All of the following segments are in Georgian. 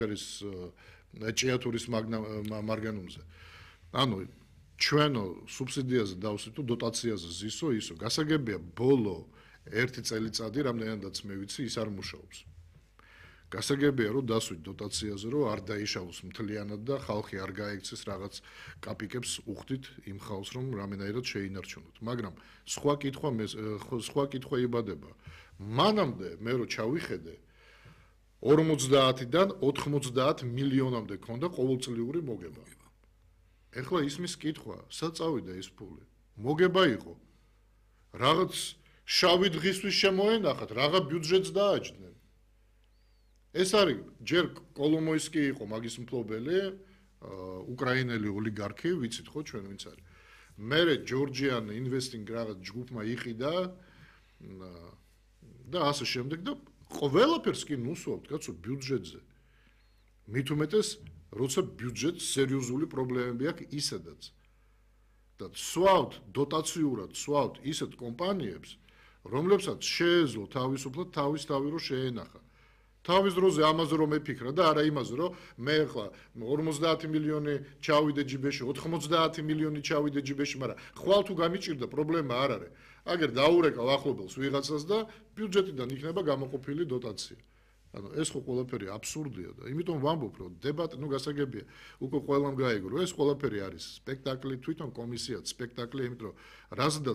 არის ჭიათურის მარგანუმზე. ანუ ჩვენო სუბსიდიაზე დავსვით თუ დოტაციაზე ზისო ისო. გასაგებია ბოლო 1 წელიწადი რამდენადაც მე ვიცი ის არ მუშაობს. გასაგებია რომ დასვით დოტაციაზე რომ არ დაიშალოს მთლიანად და ხალხი არ გაექცეს რაღაც კაპიკებს უხდით იმ ხალხს რომ რამენაირად შეინარჩუნოთ. მაგრამ სხვა კითხვა იბადება. მანამდე მე რო ჩავიხედე 50-დან 90 მილიონამდე ქონდა ყოველწლიური მოგება. ეხლა ისმის კითხვა, სად წავიდა ის ფული? მოგება იყო. რაღაც შავი დღისთვის შემოენახათ, რაღა ბიუჯეტს დააჯდნენ. ეს არის ჯერ კოლომოისკი იყო მაგის მფლობელი, უკრაინელი ოლიგარქი, ვიცით ხო ჩვენ ვინც არის. მერე ჯორჯიან ინვესტინგ რაღაც ჯგუფმა იყიდა და ასე შემდეგ და ყველაფერს კი ნუსვავთ, კაცო, ბიუჯეტზე. მით უმეტეს, როცა ბიუჯეტს სერიოზული პრობლემები აქვს ისედაც. და სვავთ დოტაციურად, სვავთ ისეთ კომპანიებს, რომლებსაც შეეძლო თავისუფლად თავი რო შეენახა. თავის დროზე ამაზე რომ ეფიქრა და არა იმაზე რომ მე ხლა 50 მილიონი ჩავიდე ჯიბეში, 90 მილიონი ჩავიდე ჯიბეში, მაგრამ ხვალ თუ გამიჭირდა პრობლემა არ არის. აგერ დაურეკავ ახლობელს ვიღაცას და ბიუჯეტიდან იქნება გამოყოფილი დოტაცია. ანუ ეს ხო ყველაფერი აბსურდია და იმიტომ ვამბობ რომ დებატი გასაგებია უკვე ყველამ გაიგო ეს ყველაფერი არის სპექტაკლი თვითონ კომისიაც სპექტაკლი იმიტომ რომ რაზედაც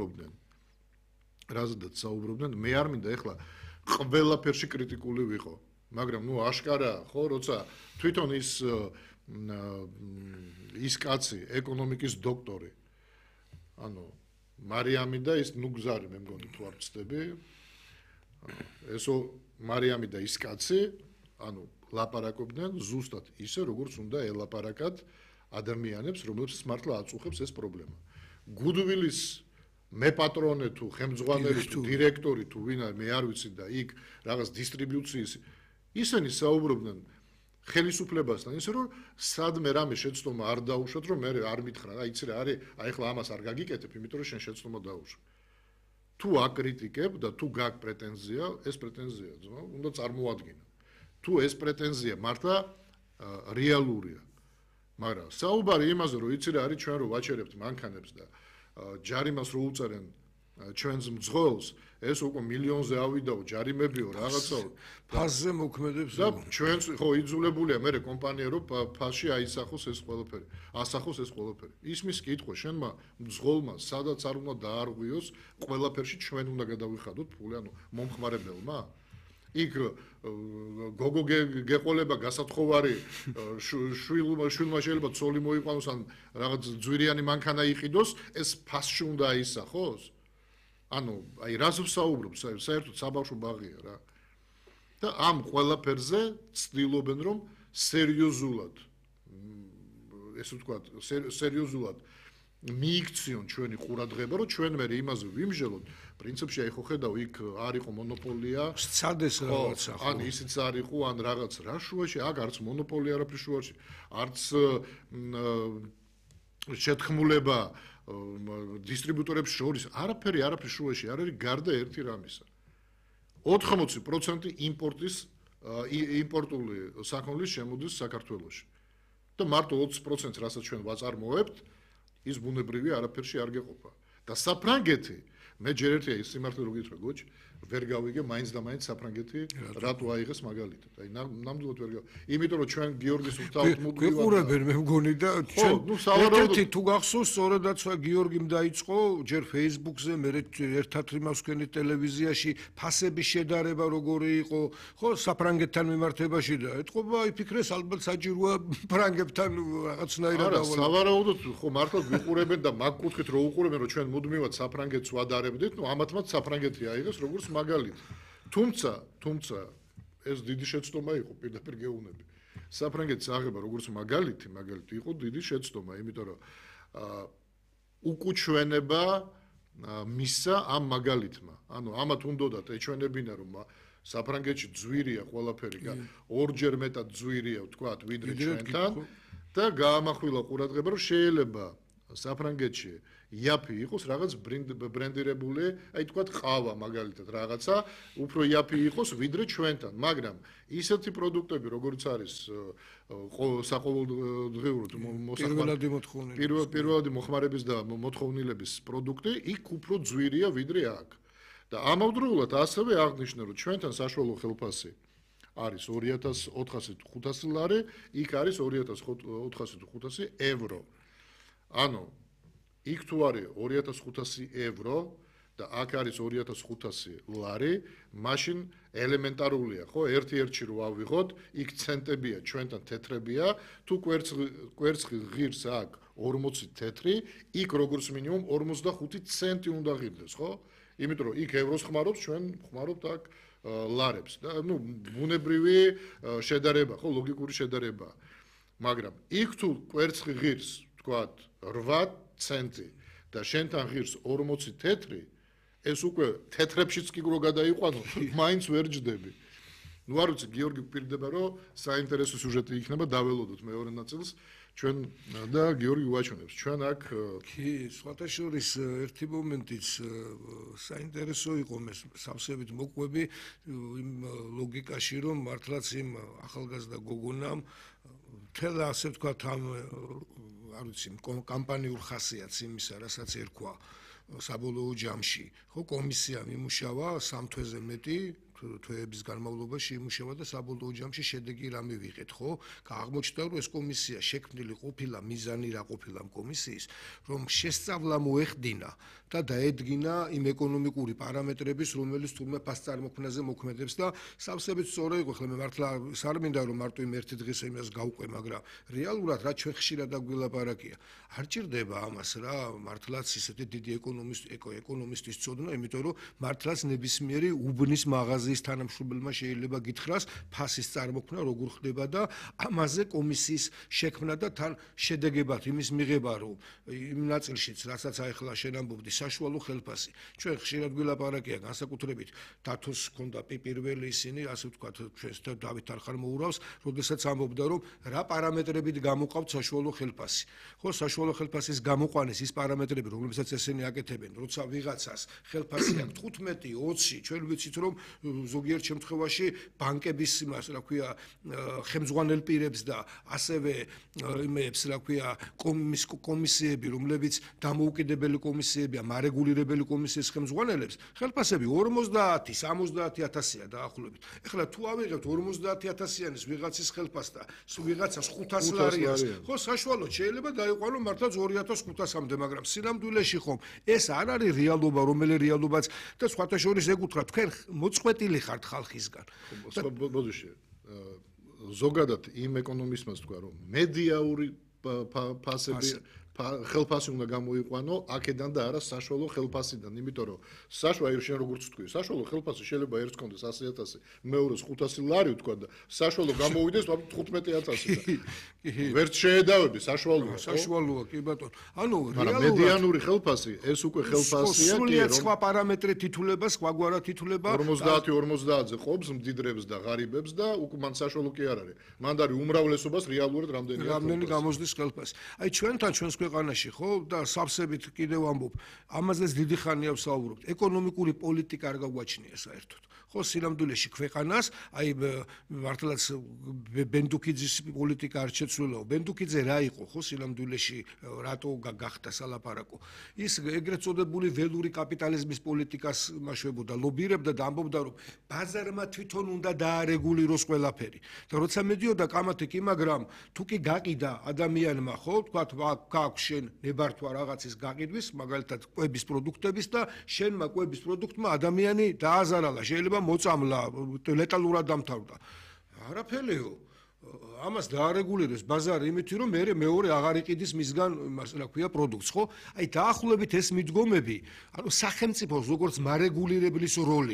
საუბრობდნენ მე არ მინდა ეხლა ყველაფერში კრიტიკული ვიყო მაგრამ აშკარაა ხო როცა თვითონ ის კაცი ეკონომიკის დოქტორი ანუ მარიამი და ის გზარი მე მგონი თუ არ ვწდები ესო მარიამი და ის კაცი ანუ ლაპარაკობდნენ ზუსტად ისე როგორც უნდა ელაპარაკათ ადამიანებს რომლებსაც მართლა აწუხებს ეს პრობლემა გუდვილის მეპატრონე თუ ხელმძღვანელი თუ დირექტორი თუ ვინ არის მე არ ვიცი და იქ რაღაც დისტრიბუციის ისინი საუბრობდნენ ხელისუფლებასთან ისე რომ სადმე რამე შეცდომა არ დაუშვათ რომ მე არ მითხრა რა იცი რა არის აი ახლა ამას არ გაგიკეთებ იმიტომ რომ შენ შეცდომა დაუშვა თუ აკრიტიკებ და თუ გაკ პრეტენზია ეს პრეტენზია ძმა უნდა წარმოადგინო თუ ეს პრეტენზია მართლა რეალურია მაგრამ საუბარი იმაზე რომ იცი რა არის ჩვენ რო ვაჩერებთ მანქანებს და ჯარიმას რო უწერენ ჩვენს მძღოლს ეს უკვე მილიონზე ავიდაო ჯარიმებიო რაღაცაო ფასზე მოქმედებს და ჩვენს ხო იძულებულია მე კომპანია რო ფასში აისახოს ეს ყველაფერი ასახოს ეს ყველაფერი ისმის კითხვა შენმა მძღოლმა სადაც არ უნდა დაარღვიოს ყველაფერში ჩვენ უნდა გადავიხადოთ ფული ანუ მომხმარებელმა იქ გოგო გეყოლება გასათხოვარი შვილმა შეიძლება ცოლი მოიყვანოს ან რაღაც ძვირიანი მანქანა იყიდოს ეს ფასში უნდა აისახოს ანუ აი რას ვსაუბრობ საერთოდ საბავშვო ბაღია რა და ამ ყველაფერზე ცდილობენ რომ სერიოზულად ესე ვთქვათ სერიოზულად მიიქციონ ჩვენი ყურადღება რომ ჩვენ მე იმაზე ვიმჟელოთ პრინციპში აი ხო ხედავ იქ არ იყო მონოპოლია სცადეს რაღაცა ან ისიც არ იყო ან რაღაც რა შუაში აქ არც მონოპოლია არაფრის შუაში არც შეთქმულება დისტრიბუტორებს შორის არაფერი არაფრის შუაში არ არის გარდა ერთი რამისა 80% იმპორტული საქონლის შემოდის საქართველოში და მარტო 20%-ს რასაც ჩვენ ვაწარმოებთ ის ბუნებრივი არაფერში არ გეყოფა და საფრანგეთი მე ჯერ ერთია ის სიმართლე რო გითხრა გოჩ ვერ გავიგე მაინც და მაინც საფრანგეთი რატო აიღეს მაგალითად აი ნამდვილად ვერ გავიგე იმიტომ რომ ჩვენ გიორგის უთავთ მუდმივად გიყურებენ მე მგონი და ჩვენ ერთ-ერთი თუ გახსოვს სწორედაც გიორგიმ დაიწყო ჯერ Facebook-ზე მე ერთად იმას ვქენი ტელევიზიაში ფასების შედარება როგორი იყო ხო საფრანგეთთან მიმართებაში და ეთყობა იფიქრეს ალბათ საჭიროა ფრანგებთან რაღაცნაირად არა სავარაუდოდ ხო მართლა გიყურებენ და მაგ კუთხით რო უყურებენ რომ ჩვენ მუდმივად საფრანგეთს ვადარებდით ამათმაც საფრანგეთი აიღეს როგორც მაგალითი. თუმცა ეს დიდი შეცდომა იყო პირდაპირ გეუბნები. საფრანგეთის აღება როგორც მაგალითი იყო დიდი შეცდომა, იმიტომ რომ უკუჩვენება მისცა ამ მაგალითმა. ანუ ამათ უნდათ ეჩვენებინა რომ საფრანგეთში ძვირია ყველაფერი, ორჯერ მეტად ძვირია, ვთქვათ, ვიდრე ჩვენთან და გაამახვილა ყურადღება რომ შეიძლება საფრანგეთში იაფი იყოს რაღაც ბრენდირებული, აი თქვათ ყავა მაგალითად რაღაცა, უფრო იაფი იყოს ვიდრე ჩვენთან, მაგრამ ისეთი პროდუქტები როგორც არის საყოველთაოდ პირველადი მოხმარების და მოთხოვნილების პროდუქტი, იქ უფრო ძვირია ვიდრე აქ. და ამავდროულად ასევე აღნიშნე, რომ ჩვენთან საშუალო ხელფასი არის 2400-500 ლარი, იქ არის 2400-500 евро. ანუ იქ თუ არის 2500 евро და აქ არის 2500 ლარი, მაშინ ელემენტარულია, ხო? ერთ-ერთში რო ავიღოთ, იქ ცენტებია, ჩვენთან თეთრებია, თუ კვერცხი ღირს აქ 40 თეთრი, იქ როგორც მინიმუმ 45 ცენტი უნდა ღირდეს, ხო? იმიტომ რომ იქ ევროს ხმარობს, ჩვენ ხმარობთ აქ ლარებს და ბუნებრივი შედარება, ხო, ლოგიკური შედარება. მაგრამ იქ თუ კვერცხი ღირს, თქვათ 8 ცენტი და შენთან ღირს 40 თეთრი, ეს უკვე თეთრებშიც კი რო გადაიყვანო, მაინც ვერ ჯდები. არ ვიცი, გიორგი გვპირდება, რომ საინტერესო სიუჟეტი იქნება, დაველოდოთ მეორე ნაწილს. ჩვენ და გიორგი უაჩვენებს. ჩვენ აქ კი, სხვათა შორის ერთი მომენტიც საინტერესო იყო მე სავსებით მოყვები იმ ლოგიკაში, რომ მართლაც იმ ახალგაზრდა გოგონამ თელა ასე ვთქვათ ამ არ ვიცი, კამპანიურ ხასიათს იმისა, რასაც ერქვა საბოლოო ჯამში, ხო, კომისია მიმუშავა 3 თვეზე მეტი თვეების განმავლობაში იმუშავა და საბოლოო ჯამში შედეგი რა მივიღეთ, ხო? აღმოჩნდა, რომ ეს კომისია შექმნილი ყოფილა, მიზანი რა ყოფილა ამ კომისიის, რომ შესწავლა მოეხდინა და დაედგინა იმ ეკონომიკური პარამეტრების, რომელიც თურმე ფასწარმოქმნაზე მოქმედებს და სავსებით სწორი იყო, ხოლმე მართლა სარმინდა რომ მარტო იმ ერთი დღეს იმას გავყვე, მაგრამ რეალურად რა ჩვენ ხშირად აგვილაპარაკია. არ ჭირდება ამას რა, მართლაც ისეთი დიდი ეკონომისტის წოდნა, იმიტომ რომ მართლაც ნებისმიერი უბნის მაღაზიის თანამშრომელმა შეიძლება გითხრას ფასის წარმოქმნა როგორ ხდება და ამაზე კომისიის შექმნა და თან შედეგებად იმის მიღება, რომ იმ ნაწილშიც, რასაც ახლა შენ ამბობდი, საშუალო ხელფასი. ჩვენ ხშირად გვილაპარაკია განსაკუთრებით დათოს ჰქონდა პირველი ისინი, ასე ვთქვათ, ჩვენს დავით არხარმოურავს, როდესაც ამბობდა, რომ რა პარამეტრებით გამოყავთ საშუალო ხელფასი. ხო, საშუალო ხელფასის გამოყვანის ის პარამეტრები, რომლებსაც ესენი აკეთებენ, როცა ვიღაცას ხელფასი აქვს 15, 20, ჩვენ ვიცით, რომ ზოგიერთ შემთხვევაში ბანკების იმას, რა ქვია, ხელმძღვანელ პირებს და ასევე იმებს, რა ქვია, კომისიები, რომლებიც დამოუკიდებელი კომისიებია, მარეგულირებელი კომისიის ხელმძღვანელებს, ხელფასები 50, 70,000-ია დაახლოებით. ეხლა თუ ავიღებთ 50,000-იანის ვიღაცის ხელფასს და ვიღაცას 500 ლარიას, ხო, საშუალოდ შეიძლება დაიყვანო მართლაც 2500-მდე, მაგრამ სინამდვილეში ხომ ეს არ არის რეალობა, რომელი რეალობაც და სხვათა შორის ეკუთვნათ თქვენ მოწყვეტილი ხართ ხალხისგან. ბოდიში, ზოგადად იმ ეკონომისტებს თქვა, რომ მედიაური ფასები ხელფასი უნდა გამოიყვანო აქედან და არა საშუალო ხელფასიდან, იმიტომ რომ საშუალო შენ როგორც თქვი, საშუალო ხელფასი შეიძლება ერთს კონდეს 100,000, მეორეს 500 ლარი თქვა და საშუალო გამოვიდეს 15,000 და ვერც შეედავები საშუალოა. საშუალოა, კი ბატონო. ანუ მაგრამ მედიანური ხელფასი, ეს უკვე ხელფასია, კი რომ სხვა პარამეტრით ითვლება, სხვაგვარად ითვლება. 50-50-ზე ყოფს მდიდრებს და ღარიბებს და უკვე მან საშუალო კი არ არის. მან არის უმრავლესობას რეალურად რამდენი გამოსდის ხელფასი. აი ჩვენთან ჩვენს ქვეყანაში ხო და სავსებით კიდევ ამბობ, ამაზეც დიდი ხანია ვსაუბრობთ. ეკონომიკური პოლიტიკა არ გაგვაჩნია საერთოდ. ხო, სინამდვილეში ქვეყანას, აი მართლაც ბენდუკიძის პოლიტიკა არ შეცვლილაო. ბენდუკიძე რა იყო, ხო, სინამდვილეში რატო გახდა სალაპარაკო. ის ეგრეთ წოდებული ველური კაპიტალიზმის პოლიტიკას მაშვებოდა, ლობირებდა და ამბობდა, რომ ბაზარმა თვითონ უნდა დაარეგულიროს ყველაფერი. და როცა მედიოდა კამათი კი, მაგრამ თუ კი გაყიდა ადამიანმა, ხო, თქვათ, გაქვს შენ ნებართვა რაღაცის გაყიდვის, მაგალითად, კვების პროდუქტების და შენმა კვების პროდუქტმა ადამიანი დააზარალა, შეიძლება მოწამლა, ლეტალურად დამთავრდა. არაფერიო. ამას დაარეგულირებს ბაზარი იმით, რომ მეორე აღარ იყიდის მისგან, რა ქვია, პროდუქტს, ხო? აი, დაახლოებით ეს მიდგომები, ანუ სახელმწიფოს როგორც მარეგულირებლის როლი,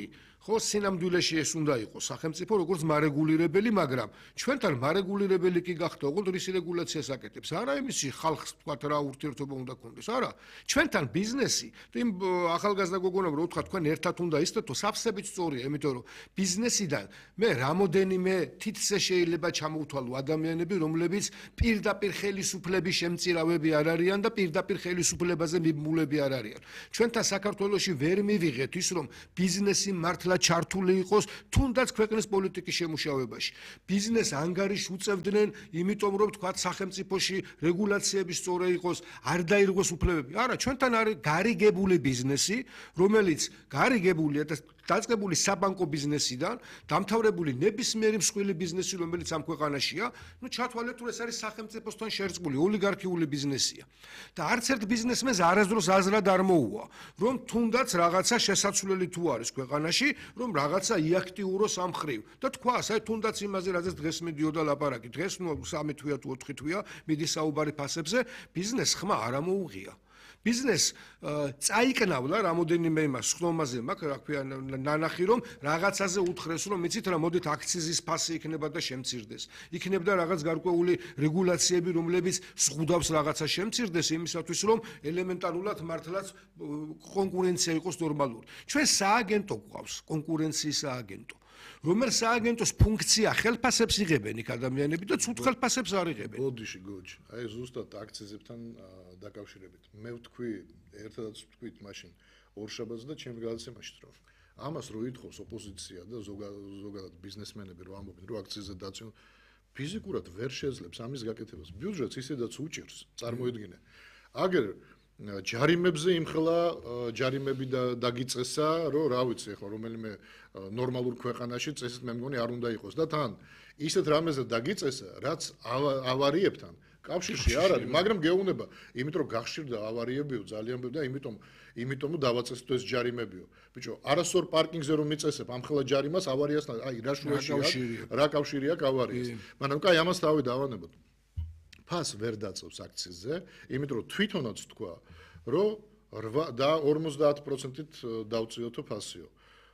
ხო სინამდვილეში ეს უნდა იყოს სახელმწიფო როგორც მარეგულირებელი, მაგრამ ჩვენთან მარეგულირებელი კი გახდა, ოღონდ რის რეგულაციას აკეთებს. არა იმისი ხალხს თქვა რა ურთიერთობა უნდა ქონდეს, არა. ჩვენთან ბიზნესი, იმ ახალგაზრდა გოგონამ რო თქვა თქვენ ერთად უნდა ისდეთო, სავსებით სწორია, იმიტომ რომ ბიზნესიდან მე რამოდენიმე თითზე შეიძლება ჩამოვთვალო ადამიანები, რომლებიც პირდაპირ ხელისუფლების შემწირავები არ არიან და პირდაპირ ხელისუფლებაზე მიმულები არ არიან. ჩვენთან საქართველოში ვერ მივიღეთ ის რომ ბიზნესი მართლა ჩართული იყოს თუნდაც ქვეყნის პოლიტიკის შემუშავებაში. ბიზნეს ანგარიშს უწევდნენ, იმიტომ რომ თქვა სახელმწიფოში რეგულაციები სწორი იყოს, არ დაირღვეს უფლებები. არა, ჩვენთან არის გარიგებული ბიზნესი, რომელიც გარიგებულია და დაწყებული საბანკო ბიზნესიდან, დამთავრებული ნებისმიერი მსხვილი ბიზნესი, რომელიც ამ ქვეყანაშია, ну ჩათვალეთ რომ ეს არის სახელმწიფოსთან შერწყმული ოლიგარქიული ბიზნესია. და არც ერთ ბიზნესმენს არასდროს აზრად არ მოუვა, რომ თუნდაც რაღაცა შესაძლებელი თუ არის ქვეყანაში, რომ რაღაცა იაქტიუროს ამ ხრივ. და თქვას, აი თუნდაც იმაზე, რაზეც დღეს მიდიოდა ლაპარაკი, დღეს ნუ 3 თვეა თუ 4 თვეა მიდის საუბარი ფასებზე, ბიზნეს ხმა არ ამოუღია. ბიზნეს წაიკნავლა რამოდენიმე იმას ხდომაზე მაქვს რა ქვია ნანახი რომ რაღაცაზე უთხრეს რომ იცით რა მოდით აქციზის ფასი იქნება და შემცირდეს იქნებდა რაღაც გარკვეული რეგულაციები რომლებიც ზღუდავს რაღაცა შემცირდეს იმისათვის რომ ელემენტარულად მართლაც კონკურენცია იყოს ნორმალური ჩვენ სააგენტო გვყავს კონკურენციის სააგენტო რომელიც სააგენტოს ფუნქცია ხელფასებს იღებენ იქ ადამიანები და ცუდ ხელფასებს არ იღებენ. ბოდიში გოჯი. აი ზუსტად აქციზებთან დაკავშირებით. მე ვთქვი, ერთადაც ვთქვით მაშინ ორშაბათს და ჩემს გადაცემაში რომ ამას რო ითხოვს ოპოზიცია და ზოგადად ბიზნესმენები რო ამბობენ რომ აქციზზე დაცემ ფიზიკურად ვერ შეძლებს ამის გაკეთებას. ბიუჯეტს ისედაც უჭირს, წარმოიდგინე. აგერ ჯარიმებზე იმხელა ჯარიმები დაგიწესა, რომ რა ვიცი, ახლა რომელიმე ნორმალურ ქვეყანაში წესით მე მგონი არ უნდა იყოს და თან ისეთ რამეზე დაგიწესა, რაც ავარიებთან კავშირში არ არის, მაგრამ გეუბნება, იმიტომ რომ გახშირდა ავარიებიო ძალიან ბევრი და იმიტომ დავაწესოთ ეს ჯარიმებიო. ბიჭო, არასწორ პარკინგზე რომ მიწესებ ამხელა ჯარიმას ავარიასთან, აი რა შუაშია, რა კავშირი აქვს ავარიას. მაგრამ კაი, ამას თავი დავანებოთ. ფას ვერ დაწევს აქციზზე, იმიტომ რომ თვითონაც თქვა, რომ 8 და 50%-ით დავწიოთო ფასიო.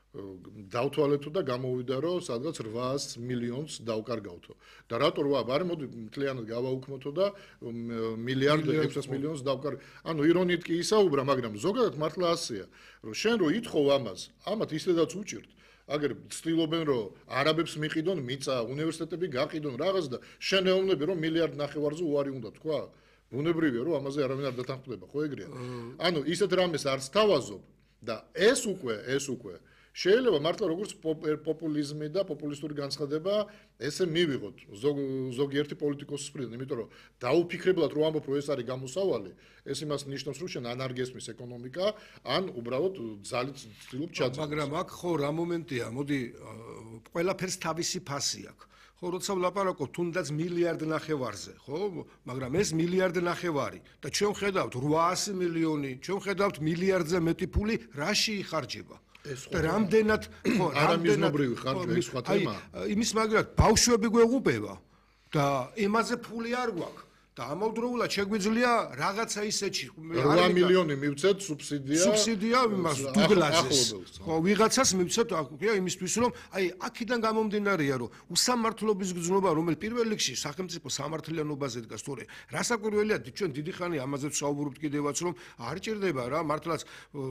დავთვალეთო და გამოვიდა, რომ სადღაც 800 მილიონს დავკარგავთო. და რატო რა, ბარე მოდი მთლიანად გავაუქმოთო და მილიარდ 600 მილიონს დავკარგავ. ანუ ირონიით კი ისაუბრა, მაგრამ ზოგადად მართლა ასეა, რომ შენ რო ითხოვ ამას, ამათ ისედაც უჭირთ. აგერ ცდილობენ რომ არაბებს მიყიდონ მიწა, უნივერსიტეტები გაყიდონ რაღაც და შენ ეუბნები რომ მილიარდ ნახევარზე უარი უნდა თქვა. ბუნებრივია რომ ამაზე არავინ არ დათანხმდება, ხო ეგრეა? ანუ ისეთ რამეს არც თავაზობ და ეს უკვე შეიძლება მართლა როგორც პოპულიზმი და პოპულისტური განცხადება ესე მივიღოთ ზოგიერთი პოლიტიკოსის მხრიდან, იმიტომ რომ დაუფიქრებლად რო ამბობ რომ ეს არის გამოსავალი, ეს იმას ნიშნავს რომ შენ ან არ გესმის ეკონომიკა, ან უბრალოდ ძალით ცდილობ ჩაძიროს. მაგრამ აქ ხო რა მომენტია, მოდი ყველაფერს თავისი ფასი აქვს. ხო, როცა ვლაპარაკობ თუნდაც მილიარდ ნახევარზე, ხო? მაგრამ ეს მილიარდ ნახევარი და ჩვენ ხედავთ 800 მილიონი, ჩვენ ხედავთ მილიარდზე მეტი ფული რაში იხარჯება. და რამდენად ხო არამიზნობრივი ხარჯვა ის სხვა თემა. იმის მაგრად ბავშვები გვეღუპება და იმაზე ფული არ გვაქვს. და ამავდროულად შეგვიძლია რაღაცა ისეთი 8 მილიონი მივცეთ სუბსიდია იმას დუგლაზეს. ხო, ვიღაცას მივცეთ იმისთვის რომ აი აქედან გამომდინარეა რომ უსამართლობის გრძნობა რომელიც პირველ რიგში სახელმწიფო სამართლიანობაზე დგას, თორე რასაკვირველია ჩვენ დიდი ხანი ამაზე ვსაუბრობთ კიდევაც რომ არ ჭირდება რა მართლაც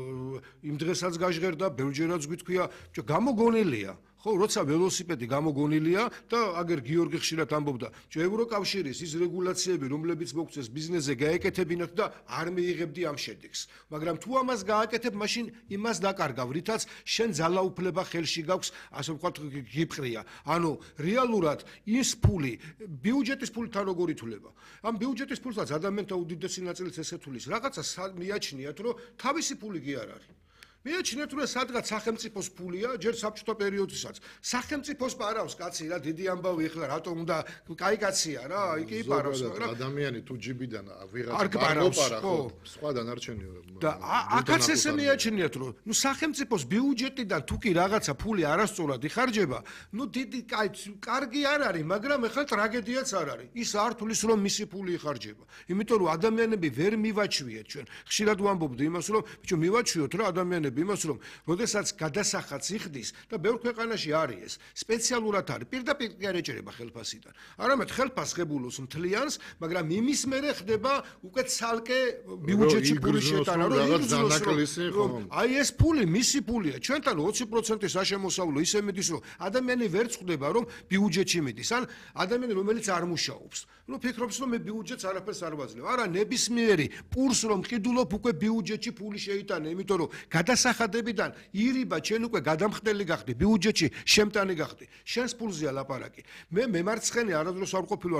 იმ დღესაც გაჟღერდა ბევრჯერაც გითქვია გამოგონილია ხო, როცა ველოსიპედი გამოგონილია და აგერ გიორგი ხშირად ამბობდა, რომ ევროკავშირის ის რეგულაციები, რომლებიც მოგწეს ბიზნესზე გაეკეთებინათ და არ მიიღებდი ამ შედეგს. მაგრამ თუ ამას გააკეთებ, მაშინ იმას დაკარგავ, რითაც შენ ძალაუფლება ხელში გაქვს, ასე ვთქვათ, გიპყრია. ანუ რეალურად ის ფული, ბიუჯეტის ფული თან როგორ ითვლება? ამ ბიუჯეტის ფულსაც ადამიანთა უდიდესი ნაწილიც ესე თulis. რაღაცა მიაჩნიათ, რომ თავისი ფული კი არ არის. მიაჩნიათ რომ სადღაც სახელმწიფოს ფულია, ჯერ საბჭოთა პერიოდისაც. სახელმწიფოს პარავს კაცი რა, დიდი ამბავი ახლა რატომ უნდა კაი კაცია რა, იქ იპარავს, მაგრამ ადამიანი თუ ჯიბიდან ვიღაცა ხო, სხვა დანარჩენია. და აქაც ესე მიაჩნიათ რომ ნუ სახელმწიფოს ბიუჯეტიდან თუ კი რაღაცა ფული არასწორად იხარჯება, ნუ დიდი კარგი არ არის, მაგრამ ახლა ტრაგედიაც არ არის. ის არ თulis რომ მისი ფული იხარჯება. იმიტომ რომ ადამიანები ვერ მივაჩვიეთ ჩვენ. ხშირად ვამბობდი იმას რომ ბიჭო მივაჩვიოთ რა ადამიანები ვიხსენებ იმას, რომ როდესაც გადასახადს იხდის და ბევრ ქვეყანაში არის ეს, სპეციალურად არის, პირდაპირ კი არ ეჭერება ხელფასიდან. არამედ ხელფასს ღებულობს მთლიანს, მაგრამ იმის მერე ხდება უკვე ცალკე ბიუჯეტში პულის შეტანა, რომ აი ეს ფული მისი ფულია. ჩვენთან 20% საშემოსავლო ისე მიდის, რომ ადამიანი ვერ წხვდება, რომ ბიუჯეტში მიდის, ან ადამიანი რომელიც არ მუშაობს. ფიქრობს, რომ მე ბიუჯეტს არაფერს არ ვაძლევ. არა, ნებისმიერი პურს რომ მყიდულობ, უკვე ბიუჯეტში ფული შეიტანე, იმიტომ რომ გადასახადებიდან ირიბა ჩვენ უკვე გადამხდელი გახდი, ბიუჯეტში შემტანი გახდი. შენს ფულზეა ლაპარაკი. მე მემარცხენე არასდროს არ ყოფილვარ